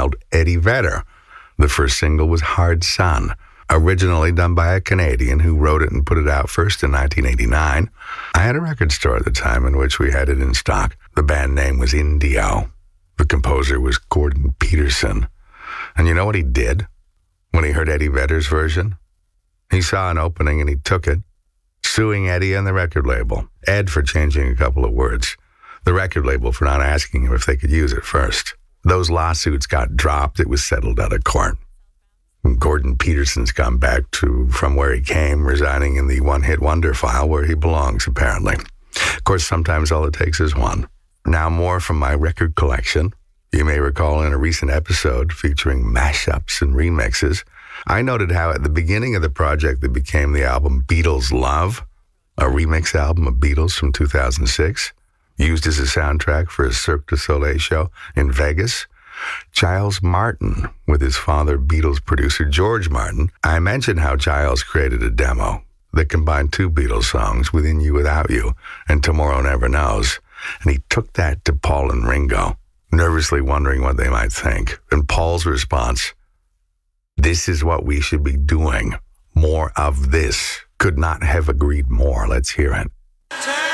child, Eddie Vedder. The first single was Hard Sun, originally done by a Canadian who wrote it and put it out first in 1989. I had a record store at the time in which we had it in stock. The band name was Indio. The composer was Gordon Peterson. And you know what he did when he heard Eddie Vedder's version? He saw an opening and he took it, suing Eddie and the record label. Ed for changing a couple of words. The record label for not asking him if they could use it first. Those lawsuits got dropped. It was settled out of court. And Gordon Peterson's gone back from where he came, residing in the one-hit wonder file where he belongs, apparently. Of course, sometimes all it takes is one. Now more from my record collection. You may recall in a recent episode featuring mashups and remixes, I noted how at the beginning of the project that became the album Beatles Love, a remix album of Beatles from 2006, used as a soundtrack for a Cirque du Soleil show in Vegas, Giles Martin, with his father, Beatles producer George Martin. I mentioned how Giles created a demo that combined two Beatles songs, Within You, Without You, and Tomorrow Never Knows. And he took that to Paul and Ringo, nervously wondering what they might think. And Paul's response, "This is what we should be doing. More of this." Could not have agreed more. Let's hear it.